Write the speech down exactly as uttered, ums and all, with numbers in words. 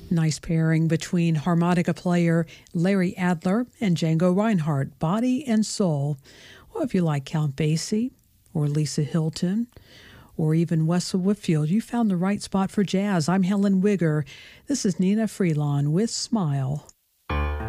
Nice pairing between harmonica player Larry Adler and Django Reinhardt, Body and Soul. Well, if you like Count Basie or Lisa Hilton or even Wessel Whitfield, you found the right spot for jazz. I'm Helen Wigger. This is Nina Freelon with Smile.